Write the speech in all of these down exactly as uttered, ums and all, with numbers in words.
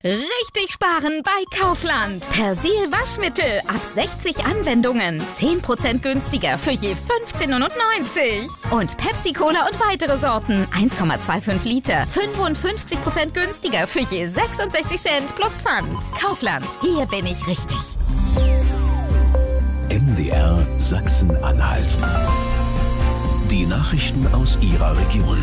Richtig sparen bei Kaufland. Persil Waschmittel ab sechzig Anwendungen. zehn Prozent günstiger für je fünfzehn neunundneunzig. Und Pepsi Cola und weitere Sorten. eins Komma fünfundzwanzig Liter. fünfundfünfzig Prozent günstiger für je sechsundsechzig Cent plus Pfand. Kaufland. Hier bin ich richtig. M D R Sachsen-Anhalt. Die Nachrichten aus Ihrer Region.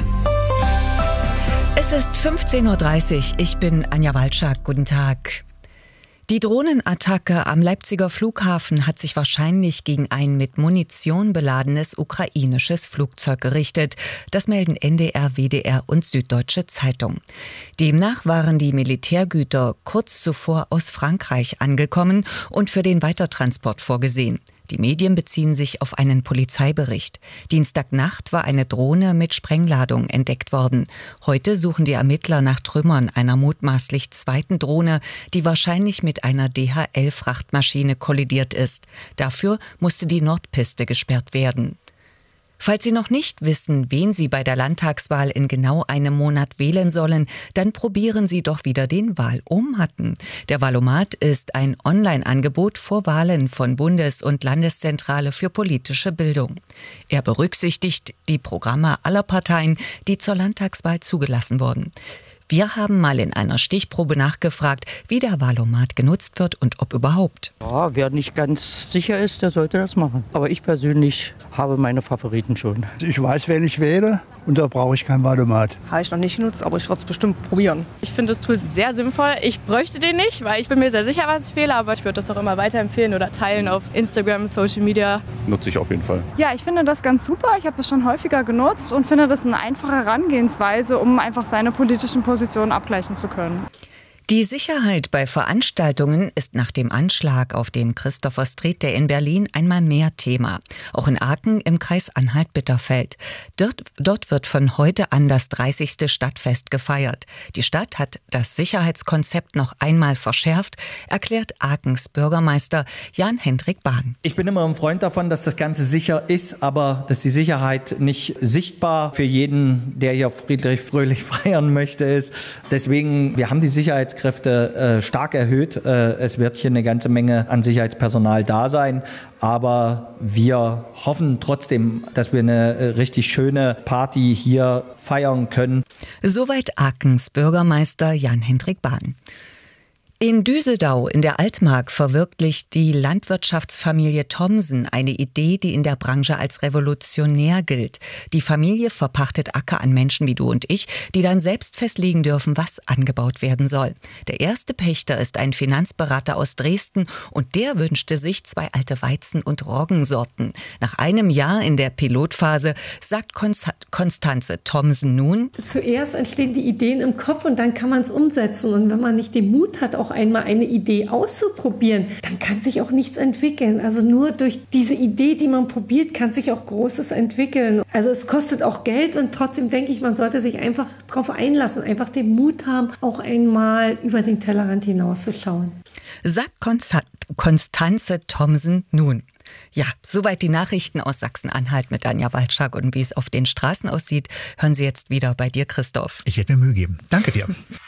Es ist fünfzehn Uhr dreißig. Ich bin Anja Walczak. Guten Tag. Die Drohnenattacke am Leipziger Flughafen hat sich wahrscheinlich gegen ein mit Munition beladenes ukrainisches Flugzeug gerichtet. Das melden N D R, W D R und Süddeutsche Zeitung. Demnach waren die Militärgüter kurz zuvor aus Frankreich angekommen und für den Weitertransport vorgesehen. Die Medien beziehen sich auf einen Polizeibericht. Dienstagnacht war eine Drohne mit Sprengladung entdeckt worden. Heute suchen die Ermittler nach Trümmern einer mutmaßlich zweiten Drohne, die wahrscheinlich mit einer D H L-Frachtmaschine kollidiert ist. Dafür musste die Nordpiste gesperrt werden. Falls Sie noch nicht wissen, wen Sie bei der Landtagswahl in genau einem Monat wählen sollen, dann probieren Sie doch wieder den Wahlomaten. Der Wahlomat ist ein Online-Angebot vor Wahlen von Bundes- und Landeszentrale für politische Bildung. Er berücksichtigt die Programme aller Parteien, die zur Landtagswahl zugelassen wurden. Wir haben mal in einer Stichprobe nachgefragt, wie der Wahlomat genutzt wird und ob überhaupt. Ja, wer nicht ganz sicher ist, der sollte das machen. Aber ich persönlich habe meine Favoriten schon. Ich weiß, wen ich wähle und da brauche ich kein Wahlomat. Habe ich noch nicht genutzt, aber ich würde es bestimmt probieren. Ich finde das Tool sehr sinnvoll. Ich bräuchte den nicht, weil ich bin mir sehr sicher, was ich wähle. Aber ich würde das auch immer weiterempfehlen oder teilen auf Instagram, Social Media. Nutze ich auf jeden Fall. Ja, ich finde das ganz super. Ich habe das schon häufiger genutzt und finde das eine einfache Herangehensweise, um einfach seine politischen Positionen abgleichen zu können. Die Sicherheit bei Veranstaltungen ist nach dem Anschlag auf dem Christopher Street Day in Berlin einmal mehr Thema. Auch in Aachen im Kreis Anhalt-Bitterfeld. Dort, dort wird von heute an das dreißigste Stadtfest gefeiert. Die Stadt hat das Sicherheitskonzept noch einmal verschärft, erklärt Aachens Bürgermeister Jan-Hendrik Bahn. Ich bin immer ein Freund davon, dass das Ganze sicher ist, aber dass die Sicherheit nicht sichtbar für jeden, der hier friedlich, fröhlich feiern möchte, ist. Deswegen, wir haben die Sicherheit Kräfte äh, stark erhöht. Äh, es wird hier eine ganze Menge an Sicherheitspersonal da sein. Aber wir hoffen trotzdem, dass wir eine äh, richtig schöne Party hier feiern können. Soweit Aachens Bürgermeister Jan-Hendrik Bahn. In Düsedau in der Altmark verwirklicht die Landwirtschaftsfamilie Thomsen eine Idee, die in der Branche als revolutionär gilt. Die Familie verpachtet Acker an Menschen wie du und ich, die dann selbst festlegen dürfen, was angebaut werden soll. Der erste Pächter ist ein Finanzberater aus Dresden und der wünschte sich zwei alte Weizen- und Roggensorten. Nach einem Jahr in der Pilotphase sagt Konstanze Thomsen nun: Zuerst entstehen die Ideen im Kopf und dann kann man es umsetzen. Und wenn man nicht den Mut hat, auch einmal eine Idee auszuprobieren, dann kann sich auch nichts entwickeln. Also nur durch diese Idee, die man probiert, kann sich auch Großes entwickeln. Also es kostet auch Geld und trotzdem denke ich, man sollte sich einfach darauf einlassen, einfach den Mut haben, auch einmal über den Tellerrand hinauszuschauen. Sagt Konstanze Thomsen nun. Ja, soweit die Nachrichten aus Sachsen-Anhalt mit Anja Walczak. Und wie es auf den Straßen aussieht, hören Sie jetzt wieder bei dir, Christoph. Ich werde mir Mühe geben. Danke dir.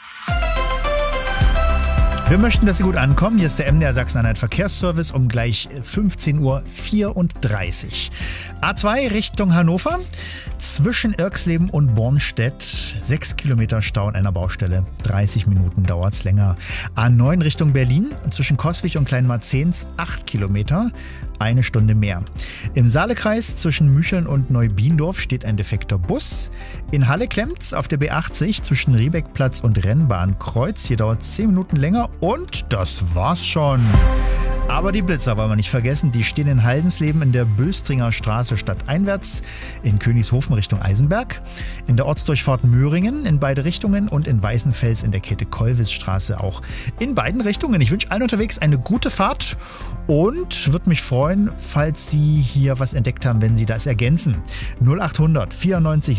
Wir möchten, dass Sie gut ankommen. Hier ist der M D R Sachsen-Anhalt Verkehrsservice um gleich fünfzehn Uhr vierunddreißig. A zwei Richtung Hannover, zwischen Irxleben und Bornstedt. Sechs Kilometer Stau an einer Baustelle. dreißig Minuten dauert es länger. A neun Richtung Berlin, zwischen Coswig und Kleinmarzens. acht Kilometer, eine Stunde mehr. Im Saalekreis zwischen Mücheln und Neubiendorf steht ein defekter Bus. In Halle klemmt's auf der B achtzig zwischen Riebeckplatz und Rennbahnkreuz. Hier dauert es zehn Minuten länger. Und das war's schon. Aber die Blitzer wollen wir nicht vergessen. Die stehen in Haldensleben in der Böstringer Straße stadteinwärts, in Königshofen Richtung Eisenberg, in der Ortsdurchfahrt Möhringen in beide Richtungen und in Weißenfels in der Käthe-Kollwitz-Straße auch in beiden Richtungen. Ich wünsche allen unterwegs eine gute Fahrt und würde mich freuen, falls Sie hier was entdeckt haben, wenn Sie das ergänzen. null acht hundert vierundneunzig